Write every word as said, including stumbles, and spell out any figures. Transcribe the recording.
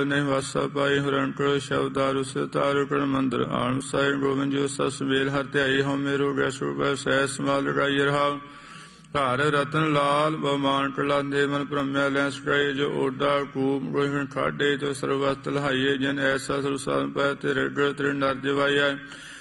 ਨਹੀਂ ਵਾਸਾ ਪਾਈ ਹਰੰਕੜ ਸ਼ਬਦਾਰੂ ਸਿਤਾਰੂ ਕਰ ਮੰਦਰ ਆਣ ਸਾਈ ਗੋਬਿੰਦ ਜੋ ਸਸ ਵੇਲ ਹਰ ਧਿਆਈ ਹਉ ਮੇਰੋ ਗੈ ਸੁਗੈ ਸਹਿ ਸਮਾਲ ਲਗਾਈ ਰਹਾਉ ਘਰ ਰਤਨ ਲਾਲ ਬਮਾਨ ਟਲਾਂਦੇ ਮਨ ਭ੍ਰਮਿਆ ਲੈ ਸਕਾਏ ਜੋ ਓਡਾ ਕੂਪ ਗੋਹਿਣ ਖਾਡੇ ਜੋ ਸਰਵਸਤ ਲਹਾਈਏ ਜਨ ਐਸਾ ਸਰਸਾਨ ਪੈ ਤੇਰੇ ਗੜ ਤੇਰੇ ਨਰ ਜਵਾਈਆ